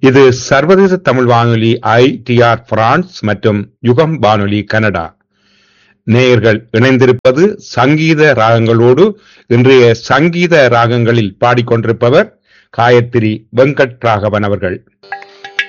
இது சர்வதேச தமிழ் வானொலி ITR பிரான்ஸ் மற்றும் யுகம் வானொலி கனடா. நேயர்கள் இணைந்திருப்பது சங்கீத ராகங்களோடு. இன்றைய சங்கீத ராகங்களில் பாடிக்கொண்டிருப்பவர் காயத்ரி வெங்கட் ராகவன் அவர்கள்.